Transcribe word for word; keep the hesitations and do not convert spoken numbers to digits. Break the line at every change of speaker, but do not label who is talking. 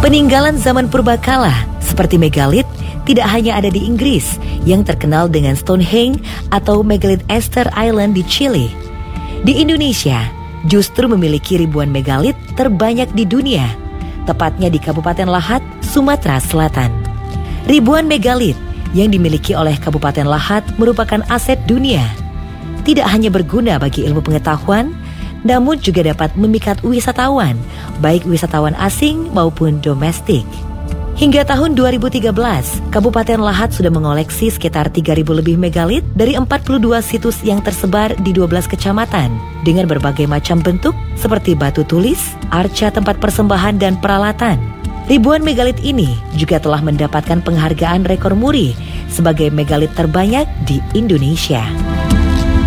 Peninggalan zaman purbakala seperti megalit tidak hanya ada di Inggris yang terkenal dengan Stonehenge atau Megalith Easter Island di Chili. Di Indonesia justru memiliki ribuan megalit terbanyak di dunia, tepatnya di Kabupaten Lahat, Sumatera Selatan. Ribuan megalit yang dimiliki oleh Kabupaten Lahat merupakan aset dunia. Tidak hanya berguna bagi ilmu pengetahuan, namun juga dapat memikat wisatawan, baik wisatawan asing maupun domestik. Hingga tahun dua ribu tiga belas, Kabupaten Lahat sudah mengoleksi sekitar tiga ribu lebih megalit dari empat puluh dua situs yang tersebar di dua belas kecamatan dengan berbagai macam bentuk seperti batu tulis, arca tempat persembahan dan peralatan. Ribuan megalit ini juga telah mendapatkan penghargaan rekor muri sebagai megalit terbanyak di Indonesia.